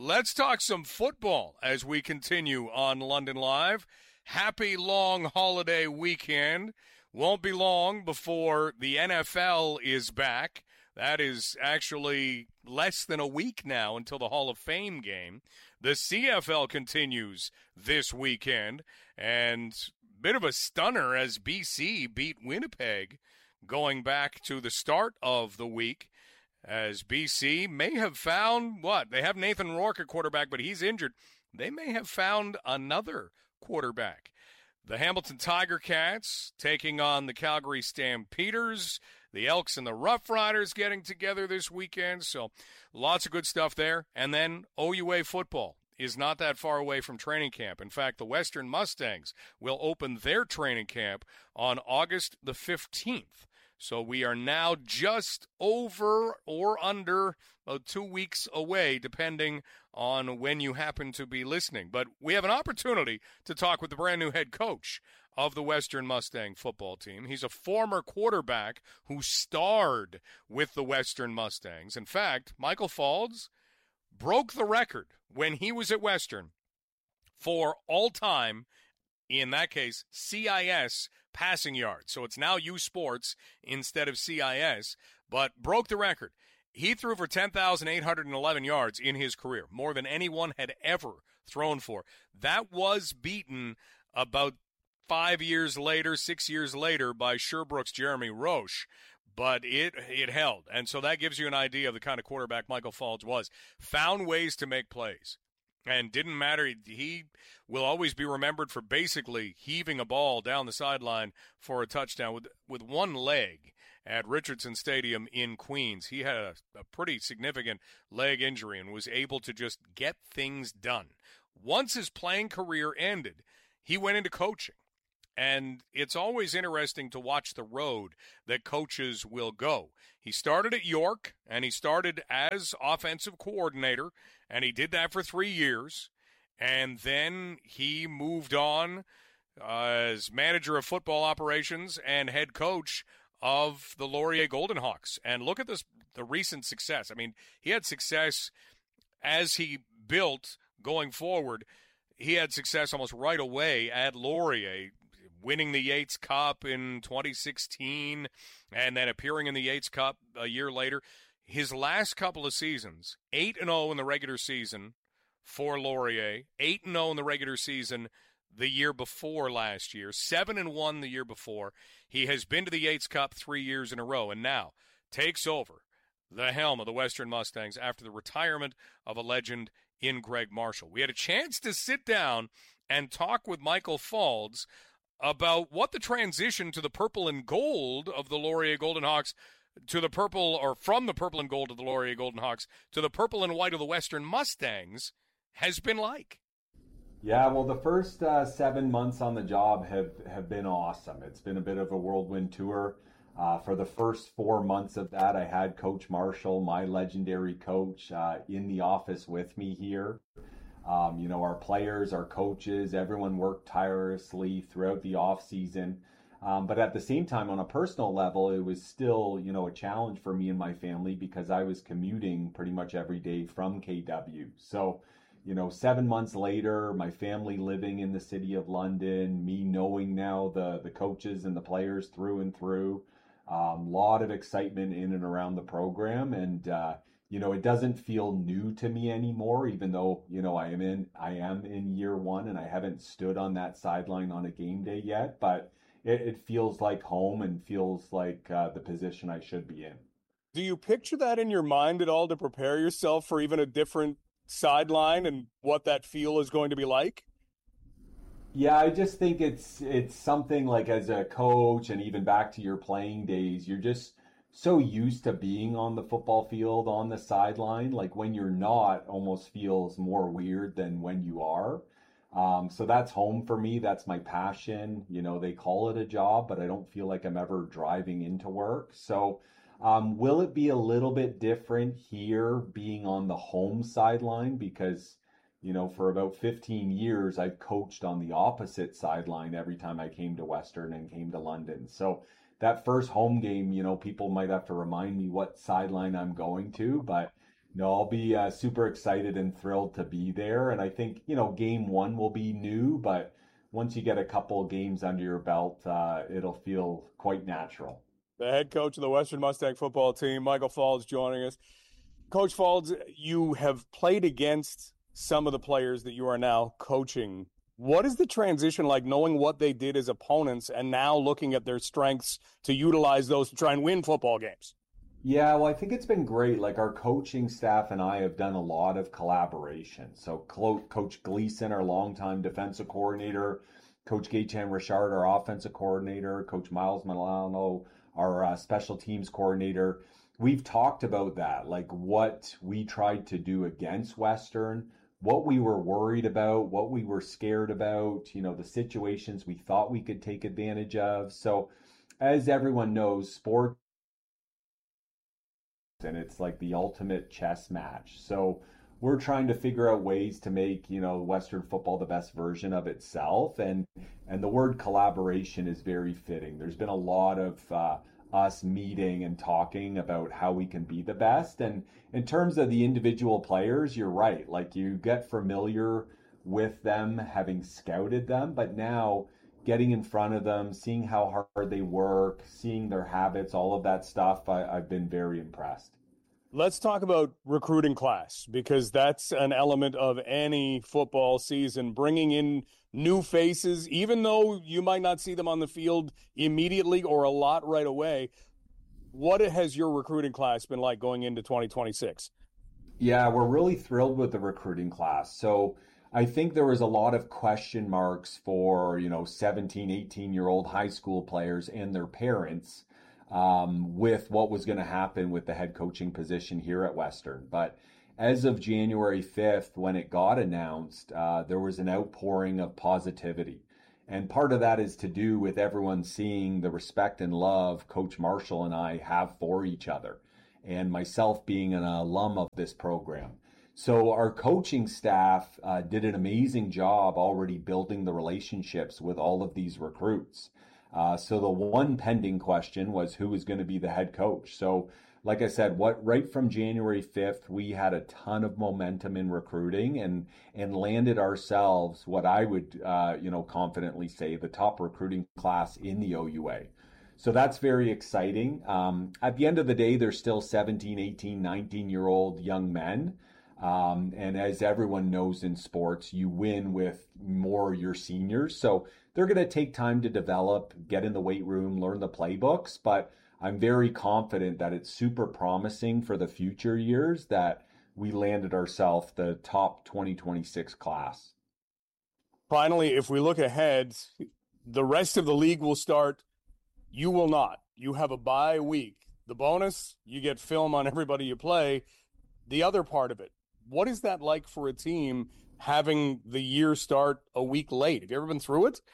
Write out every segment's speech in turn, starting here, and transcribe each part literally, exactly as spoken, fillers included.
Let's talk some football as we continue on London Live. Happy long holiday weekend. Won't be long before the N F L is back. That is actually less than a week now until the Hall of Fame game. The C F L continues this weekend, and bit of a stunner as B C beat Winnipeg going back to the start of the week, as B C may have found, what, they have Nathan Rourke at quarterback, but he's injured. They may have found another quarterback. The Hamilton Tiger Cats taking on the Calgary Stampeders. The Elks and the Rough Riders getting together this weekend. So lots of good stuff there. And then O U A football is not that far away from training camp. In fact, the Western Mustangs will open their training camp on August the fifteenth. So we are now just over or under uh, two weeks away, depending on when you happen to be listening. But we have an opportunity to talk with the brand new head coach of the Western Mustang football team. He's a former quarterback who starred with the Western Mustangs. In fact, Michael Faulds broke the record when he was at Western for all-time, in that case, C I S passing yards. So it's now U Sports instead of C I S, but broke the record. He threw for ten thousand eight hundred eleven yards in his career, more than anyone had ever thrown for. That was beaten about five years later, six years later, by Sherbrooke's Jeremy Roche. But it it held. And so that gives you an idea of the kind of quarterback Michael Faulds was. Found ways to make plays. And didn't matter. He will always be remembered for basically heaving a ball down the sideline for a touchdown with with one leg at Richardson Stadium in Queens. He had a, a pretty significant leg injury and was able to just get things done. Once his playing career ended, he went into coaching. And it's always interesting to watch the road that coaches will go. He started at York, and he started as offensive coordinator, and he did that for three years. And then he moved on uh, as manager of football operations and head coach of the Laurier Golden Hawks. And look at this, the recent success. I mean, he had success as he built going forward. He had success almost right away at Laurier, winning the Yates Cup in twenty sixteen and then appearing in the Yates Cup a year later. His last couple of seasons, eight and oh in the regular season for Laurier, eight and oh in the regular season the year before last year, seven and one the year before. He has been to the Yates Cup three years in a row and now takes over the helm of the Western Mustangs after the retirement of a legend in Greg Marshall. We had a chance to sit down and talk with Michael Faulds about what the transition to the purple and gold of the Laurier Golden Hawks, to the purple, or from the purple and gold of the Laurier Golden Hawks to the purple and white of the Western Mustangs has been like. Yeah, well, the first uh, seven months on the job have, have been awesome. It's been a bit of a whirlwind tour. Uh, for the first four months of that, I had Coach Marshall, my legendary coach, uh, in the office with me here. Um, you know, our players, our coaches, everyone worked tirelessly throughout the off season. Um, but at the same time, on a personal level, it was still, you know, a challenge for me and my family because I was commuting pretty much every day from K W. So, you know, seven months later, my family living in the city of London, me knowing now the, the coaches and the players through and through, a um, lot of excitement in and around the program. And, uh, you know, it doesn't feel new to me anymore, even though, you know, I am in, I am in year one and I haven't stood on that sideline on a game day yet, but it, it feels like home and feels like uh, the position I should be in. Do you picture that in your mind at all to prepare yourself for even a different sideline and what that feel is going to be like? Yeah, I just think it's, it's something like as a coach and even back to your playing days, you're just so used to being on the football field, on the sideline, like when you're not, almost feels more weird than when you are. Um, so that's home for me. That's my passion. You know, they call it a job, but I don't feel like I'm ever driving into work. So um, will it be a little bit different here being on the home sideline? Because, you know, for about fifteen years, I've coached on the opposite sideline every time I came to Western and came to London. So that first home game, you know, people might have to remind me what sideline I'm going to, but No, I'll be uh, super excited and thrilled to be there. And I think, you know, game one will be new, but once you get a couple of games under your belt, uh, it'll feel quite natural. The head coach of the Western Mustang football team, Michael Faulds, joining us. Coach Faulds, you have played against some of the players that you are now coaching. What is the transition like, knowing what they did as opponents and now looking at their strengths to utilize those to try and win football games? Yeah, well, I think it's been great. Like our coaching staff and I have done a lot of collaboration. So Clo- Coach Gleason, our longtime defensive coordinator, Coach Gaetan Richard, our offensive coordinator, Coach Miles Milano, our uh, special teams coordinator. We've talked about that, like what we tried to do against Western, what we were worried about, what we were scared about, you know, the situations we thought we could take advantage of. So as everyone knows, sport, and it's like the ultimate chess match. So we're trying to figure out ways to make, you know, Western football the best version of itself. And and the word collaboration is very fitting. There's been a lot of uh, us meeting and talking about how we can be the best. And in terms of the individual players, you're right. Like you get familiar with them, having scouted them, but now getting in front of them, seeing how hard they work, seeing their habits, all of that stuff, I, I've been very impressed. Let's talk about recruiting class, because that's an element of any football season, bringing in new faces, even though you might not see them on the field immediately or a lot right away. What has your recruiting class been like going into twenty twenty-six? Yeah, we're really thrilled with the recruiting class. So I think there was a lot of question marks for, you know, seventeen, eighteen year old high school players and their parents um, with what was going to happen with the head coaching position here at Western. But as of January fifth, when it got announced, uh, there was an outpouring of positivity. And part of that is to do with everyone seeing the respect and love Coach Marshall and I have for each other, and myself being an alum of this program. So our coaching staff uh, did an amazing job already building the relationships with all of these recruits. Uh, so the one pending question was who was going to be the head coach. So like I said, what right from January fifth, we had a ton of momentum in recruiting and and landed ourselves what I would uh, you know confidently say the top recruiting class in the O U A. So that's very exciting. Um, at the end of the day, they're still seventeen, eighteen, nineteen year old young men. Um, and as everyone knows in sports, you win with more your seniors. So they're going to take time to develop, get in the weight room, learn the playbooks. But I'm very confident that it's super promising for the future years that we landed ourselves the top twenty twenty-six class. Finally, if we look ahead, the rest of the league will start. You will not. You have a bye week. The bonus, you get film on everybody you play. The other part of it, what is that like for a team having the year start a week late? Have you ever been through it?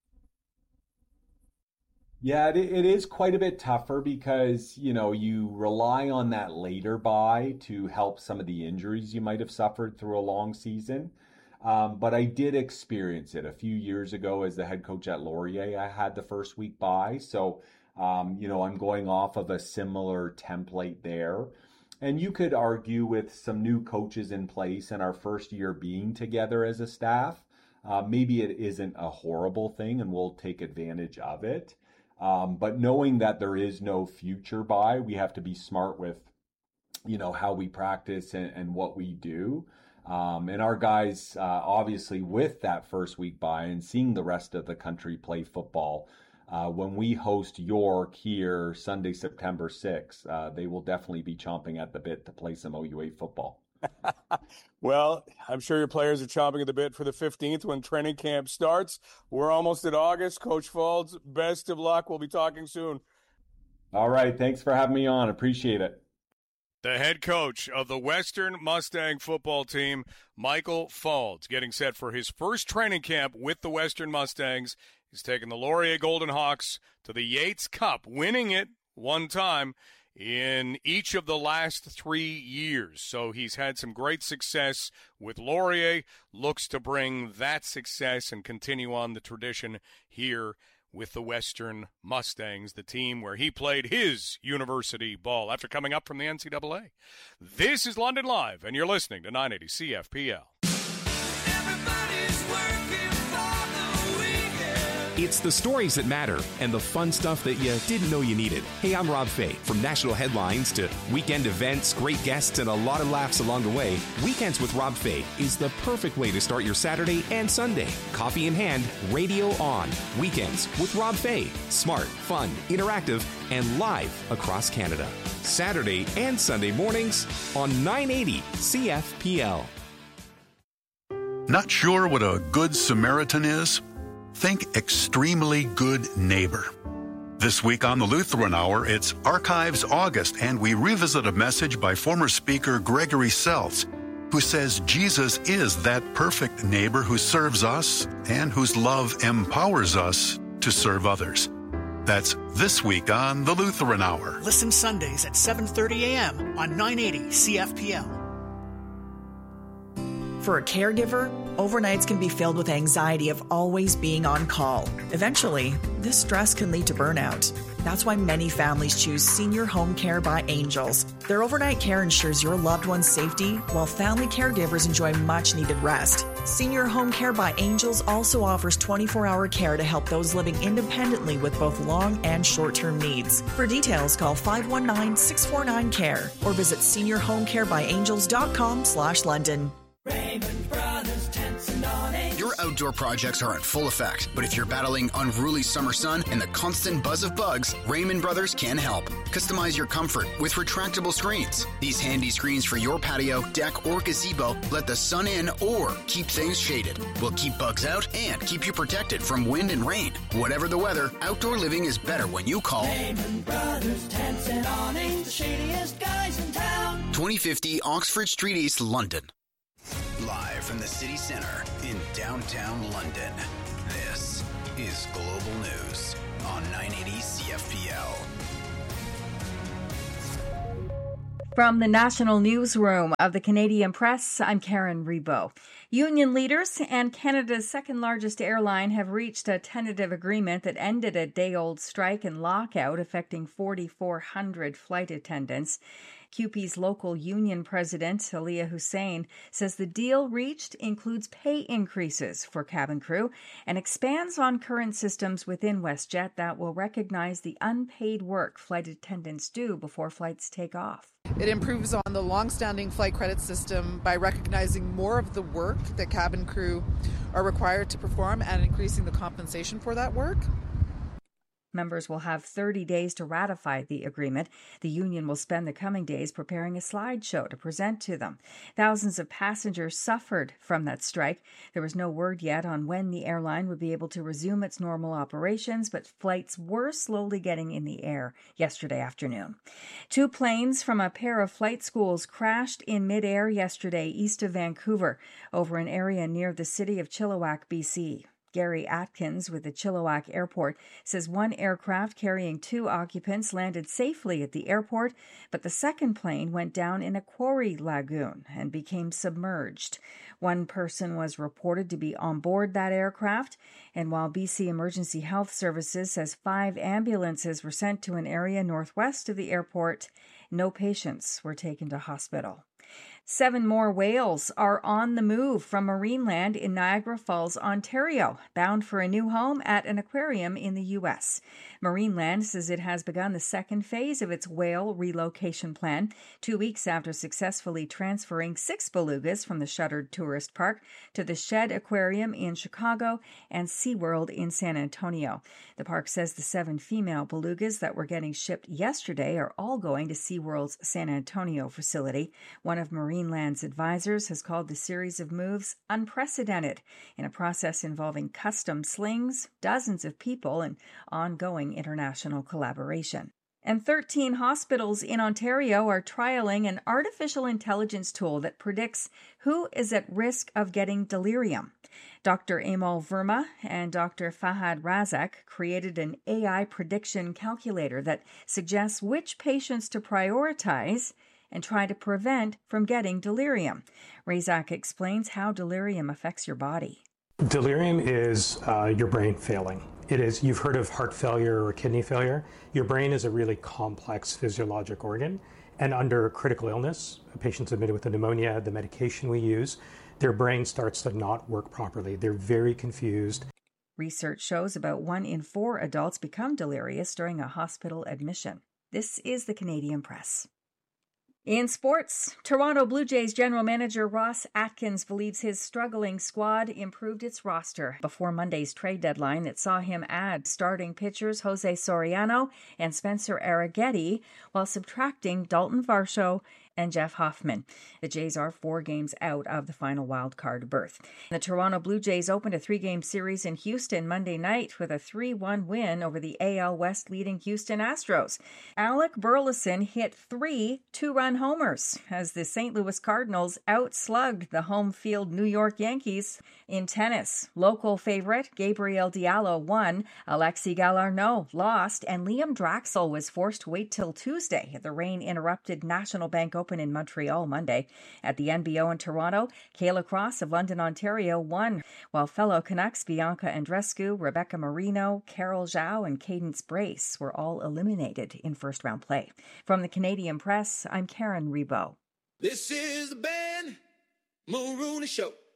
Yeah, it, it is quite a bit tougher because, you know, you rely on that later bye to help some of the injuries you might have suffered through a long season. Um, but I did experience it a few years ago as the head coach at Laurier. I had the first week bye. So, um, you know, I'm going off of a similar template there. And you could argue with some new coaches in place and our first year being together as a staff, uh, maybe it isn't a horrible thing and we'll take advantage of it. Um, but knowing that there is no future bye, we have to be smart with, you know, how we practice and, and what we do. Um, and our guys, uh, obviously, with that first week bye and seeing the rest of the country play football, uh, when we host York here Sunday, September sixth, uh, they will definitely be chomping at the bit to play some O U A football. Well, I'm sure your players are chomping at the bit for the fifteenth when training camp starts. We're almost at August. Coach Faulds, best of luck. We'll be talking soon. All right. Thanks for having me on. Appreciate it. The head coach of the Western Mustang football team, Michael Faulds, getting set for his first training camp with the Western Mustangs. He's taken the Laurier Golden Hawks to the Yates Cup, winning it one time in each of the last three years. So he's had some great success with Laurier, looks to bring that success and continue on the tradition here with the Western Mustangs, the team where he played his university ball after coming up from the N C double A. This is London Live, and you're listening to nine eighty C F P L. It's the stories that matter and the fun stuff that you didn't know you needed. Hey, I'm Rob Fay. From national headlines to weekend events, great guests, and a lot of laughs along the way, Weekends with Rob Fay is the perfect way to start your Saturday and Sunday. Coffee in hand, radio on. Weekends with Rob Fay. Smart, fun, interactive, and live across Canada. Saturday and Sunday mornings on nine eighty C F P L. Not sure what a good Samaritan is? Think extremely good neighbor. This week on the Lutheran Hour, it's Archives August, and we revisit a message by former speaker Gregory Seltz, who says Jesus is that perfect neighbor who serves us and whose love empowers us to serve others. That's this week on the Lutheran Hour. Listen Sundays at seven thirty a.m. on nine eighty C F P L. For a caregiver, overnights can be filled with anxiety of always being on call. Eventually, this stress can lead to burnout. That's why many families choose Senior Home Care by Angels. Their overnight care ensures your loved one's safety, while family caregivers enjoy much-needed rest. Senior Home Care by Angels also offers twenty-four hour care to help those living independently with both long and short-term needs. For details, call five one nine, six four nine, C A R E or visit senior home care by angels dot com slash London. Raymond Brothers Tents and Awnings. Your outdoor projects are in full effect, but if you're battling unruly summer sun and the constant buzz of bugs, Raymond Brothers can help. Customize your comfort with retractable screens. These handy screens for your patio, deck, or gazebo let the sun in or keep things shaded. Will keep bugs out and keep you protected from wind and rain. Whatever the weather, outdoor living is better when you call Raymond Brothers Tents and Awnings, the shadiest guys in town. twenty fifty Oxford Street East, London. Live from the city center in downtown London, this is Global News on nine eighty C F P L. From the National Newsroom of the Canadian Press, I'm Karen Rebo. Union leaders and Canada's second-largest airline have reached a tentative agreement that ended a day-old strike and lockout affecting forty-four hundred flight attendants. C U P E's local union president, Aliyah Hussein, says the deal reached includes pay increases for cabin crew and expands on current systems within WestJet that will recognize the unpaid work flight attendants do before flights take off. It improves on the long-standing flight credit system by recognizing more of the work that cabin crew are required to perform and increasing the compensation for that work. Members will have thirty days to ratify the agreement. The union will spend the coming days preparing a slideshow to present to them. Thousands of passengers suffered from that strike. There was no word yet on when the airline would be able to resume its normal operations, but flights were slowly getting in the air yesterday afternoon. Two planes from a pair of flight schools crashed in midair yesterday east of Vancouver over an area near the city of Chilliwack, B C. Gary Atkins with the Chilliwack Airport says one aircraft carrying two occupants landed safely at the airport, but the second plane went down in a quarry lagoon and became submerged. One person was reported to be on board that aircraft, and while B C Emergency Health Services says five ambulances were sent to an area northwest of the airport, no patients were taken to hospital. Seven more whales are on the move from Marineland in Niagara Falls, Ontario, bound for a new home at an aquarium in the U S. Marineland says it has begun the second phase of its whale relocation plan, two weeks after successfully transferring six belugas from the shuttered tourist park to the Shed Aquarium in Chicago and SeaWorld in San Antonio. The park says the seven female belugas that were getting shipped yesterday are all going to SeaWorld's San Antonio facility. One of Marineland's advisors has called the series of moves unprecedented in a process involving custom slings, dozens of people, and ongoing international collaboration. And thirteen hospitals in Ontario are trialing an artificial intelligence tool that predicts who is at risk of getting delirium. Doctor Amal Verma and Doctor Fahad Razak created an A I prediction calculator that suggests which patients to prioritize and try to prevent from getting delirium. Razak explains how delirium affects your body. Delirium is uh, your brain failing. It is. You've heard of heart failure or kidney failure. Your brain is a really complex physiologic organ. And under critical illness, a patient's admitted with a pneumonia, the medication we use, their brain starts to not work properly. They're very confused. Research shows about one in four adults become delirious during a hospital admission. This is the Canadian Press. In sports, Toronto Blue Jays general manager Ross Atkins believes his struggling squad improved its roster before Monday's trade deadline that saw him add starting pitchers Jose Soriano and Spencer Arrighetti while subtracting Dalton Varsho and Jeff Hoffman. The Jays are four games out of the final wildcard berth. The Toronto Blue Jays opened a three-game series in Houston Monday night with a three one win over the A L West leading Houston Astros. Alec Burleson hit three two-run homers as the Saint Louis Cardinals outslugged the home field New York Yankees. In tennis, local favorite Gabriel Diallo won, Alexis Galarneau lost, and Liam Draxl was forced to wait till Tuesday at the rain-interrupted National Bank Open in Montreal Monday. At the N B O in Toronto, Kayla Cross of London, Ontario won, while fellow Canucks Bianca Andreescu, Rebecca Marino, Carol Zhao, and Cadence Brace were all eliminated in first-round play. From the Canadian Press, I'm Karen Rebo. This is the Ben Mulrooney Show.